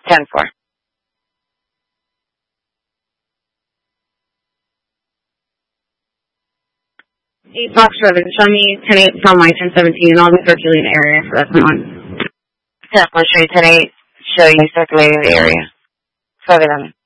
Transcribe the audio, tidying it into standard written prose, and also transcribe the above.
10-4. 8 Fox Ribbon. Show me 10-8 from my 10-17, and I'll be circulating the area for that one. 10, I'll show you 10-8. Show you circulating the area. 7-11.